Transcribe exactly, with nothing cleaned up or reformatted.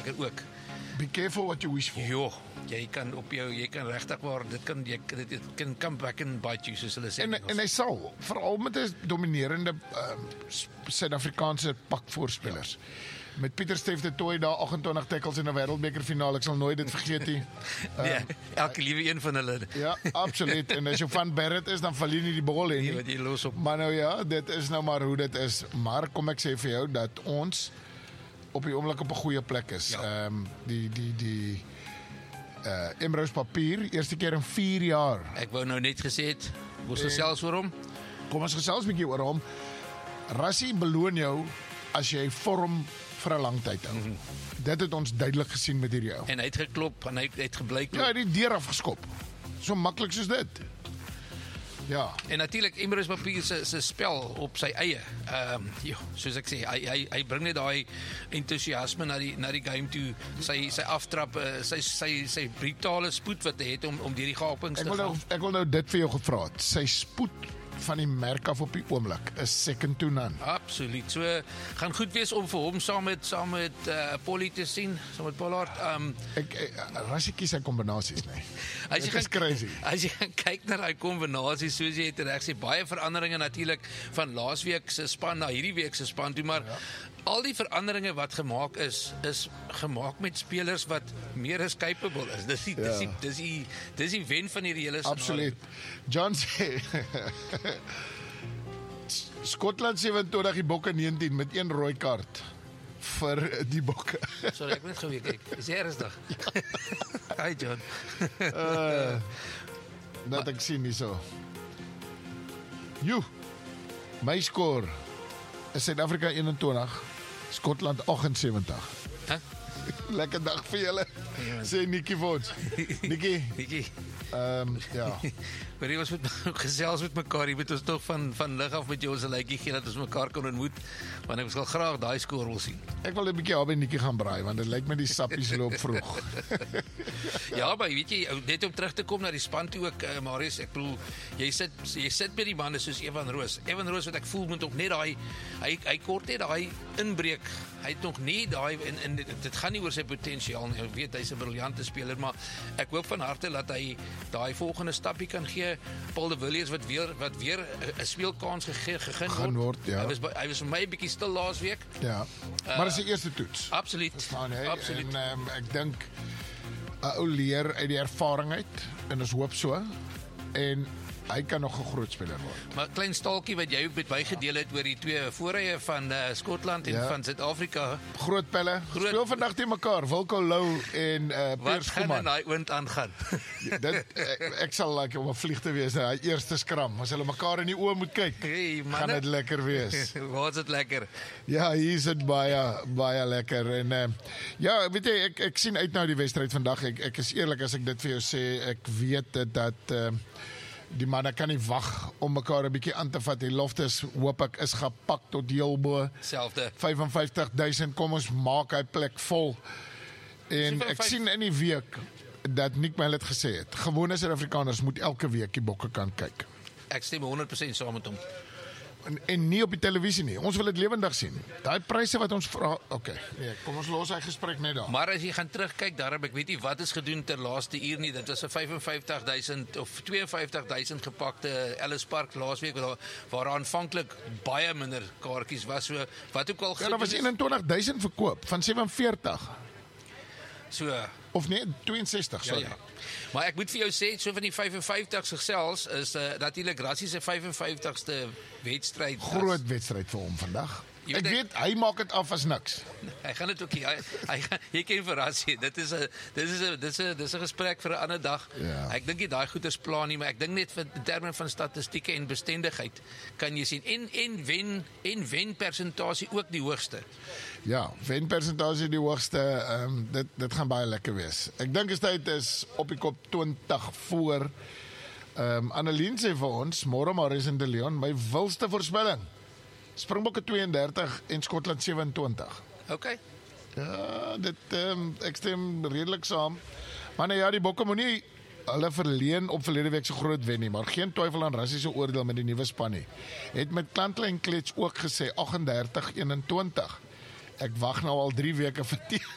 Suid-Afrika ook. Be careful what you wish for. Jo, jy kan op jou, jy kan regtig waar, dit kan, jy, dit, dit kan come back and bite you, soos hulle sê. En, en hy sal, veral met 'n dominerende uh, Suid-Afrikaanse pak voorspelers. Met Pieter Steef de Tooi daar agt-en-twintig tackles in 'n wêreldbekerfinaal, ek sal nooit dit vergeet nie. Nee, um, elke liewe een van hulle. Ja, absoluut. En as jy van Barrett is, dan val jy nie die bal in nie. Wat jy los op. Maar nou ja, dit is nou maar hoe dit is. Maar kom ek sê vir jou dat ons op die oomblik op 'n goeie plek is. Ehm ja. um, die die die uh Emrose Papier, eerste keer in vier jaar. Ek wou nou net gesê het, ons gesels oor hom. Kom ons gesels 'n bietjie oor hom. Rassie beloon jou as jy vorm vir 'n lang tyd hou. Mm-hmm. Dit het ons duidelik gesien met hierdie ou. En hy het geklop en hy het gebly klop. Ja, hy het die deur afgeskop. So maklik soos dit. Ja. En natuurlik Emrose Papier se se spel op sy eie. Ehm um, ja, soos ek sê, hy hy hy bring net daai entoesiasme na die na die game toe. Sy sy aftrap, uh, sy sy sy brutale spoed wat hy het om om deur die gapings ek te wil gaan. Nou, ek wil nou dit vir jou gevra het. Sy spoed van die merk af op die oomblik is second to none. Absoluut. So gaan goed wees om vir hom saam met saam met uh, Polly te sien, saam met Pollard. Um ek, ek Rassie kies sy kombinasies, nee. As jy gaan crazy. As jy gaan kyk na daai kombinasies, soos jy het reg sê, baie veranderinge natuurlik van laasweek se span na hierdie week se span toe, maar ja. Al die veranderinge wat gemaak is, is gemaak met spelers wat meer as capable is. Dis die, ja. dis die, dis die, dis die wen van hierdie hele scenario. Absoluut. John sê Skotland sewentydig die Bokke negentien met een rooi kaart vir die Bokke. Sorry, ek moet geweet kyk. Is jy ernstig? Hi John. uh, dat ek sien nie so. Joe. My score is Suid-Afrika eenentwintig, Skotland agt en sewentig. Huh? Lekker dag vir julle. Sê Nikki vir ons. Nikki. Nikki. Ehm um, ja. Maar jy was met gesels met mekaar, jy moet ons tog van van lig af met jou ons 'n lykie gee dat ons mekaar kan ontmoet, want ek sal graag daai skoor wil sien. Ek wil 'n bietjie albei Nikki gaan braai, want dit lyk my die sappies loop vroeg. Ja, maar weet jy, net om terug te kom na die span toe ook, uh, Marius, ek bedoel, jy sit jy sit met die manne soos Evan Roos. Evan Roos wat ek voel moet ook net daai hy hy kort net daai inbreek. Hy het nog nie daai en, en dit, dit gaan nie oor sy potensiaal nie. Ek weet hy's 'n briljante speler, maar ek hoop van harte dat hy daai volgende stappie kan gee. Paul de Villiers wat weer wat weer 'n speelkans gegee gegee word. word ja. Hy was hy was vir my 'n bietjie stil laasweek. Ja. Uh, maar dis die eerste toets. Absoluut. Verstaan jy? Absoluut. En um, ek dink 'n ou leer uit die ervaring uit en ons hoop so. En hy kan nog 'n groot speler word. Maar klein staaltjie wat jy ook met my gedeel het oor die twee voorrye van uh, Skotland en ja. van Suid-Afrika. Groot pelle. Groot... Speel vandag teen mekaar, Wilco Lou en uh, Piers Schoeman. Wat gaan in daai oond aangaan? Dit ek, ek sal like om 'n vlieg te wees, daai eerste skram. As hulle mekaar in die oë moet kyk, hey, gaan dit lekker wees. Waar's dit lekker? Ja, hier is dit baie baie lekker en uh, ja, weet jy, ek ek sien uit na die wedstryd vandag. Ek ek is eerlik as ek dit vir jou sê, ek weet dit dat uh, die manne kan nie wag om mekaar 'n bietjie aan te vat. Die Loftus hoop ek is gepak tot heel bo. Selfde. vyf en vyftig duisend, kom ons maak hy plek vol. En ek sien in die week dat Nick Mel het gesê het, gewone Suid-Afrikaners moet elke week die Bokke kan kyk. Ek stem honderd persent saam met hom. En, en nie op die televisie nie. Ons wil dit lewendig sien. Daai pryse wat ons vra, okay. Nee, kom ons los hy gesprek net daar. Maar as jy gaan terugkyk daarop, ek weet nie wat is gedoen ter laaste uur nie. Dit was 'n vyf en vyftig duisend of twee en vyftig duisend gepakte Ellis Park laasweek waar waar aanvanklik baie minder kaartjies was. So wat ook al ja, daar was eenentwintig duisend verkoop van sewe en veertig. So of nee, twee en sestig, sorry. Ja, ja. Maar ek moet vir jou sê, so van die vyf en vyftig selfs is uh, natuurlik Rassie se vyf en vyftigste wedstryd. Groot wedstryd vir hom vandag. Jy ek weet, hy maak dit af as niks. Hy gaan dit ook hy, hy gaan jy ken vir Rassie. Dit is 'n dit is 'n dis 'n dis 'n gesprek vir 'n ander dag. Ja. Ek dink nie daai goeders plan nie, maar ek dink net vir in terme van statistieke en bestendigheid kan jy sien en en wen en wen persentasie ook die hoogste. Ja, wen persentasie die hoogste. Ehm um, dit dit gaan baie lekker wees. Ek dink is tyd is op die kop twintig voor. Ehm um, Annelien sê vir ons, môre Marius en De Leon, my wilste voorspelling. Springbokke twee en dertig en Skotland sewe en twintig. Okay. Ja, dit um, ek stem redelik saam. Maar nou ja, die Bokke moenie hulle verleen op verlede week se groot wen nie, maar geen twyfel aan Rassie se oordeel met die nuwe span nie. Het met Klantle en Klets ook gesê agt en dertig eenentwintig. Ek wag nou al drie weke vir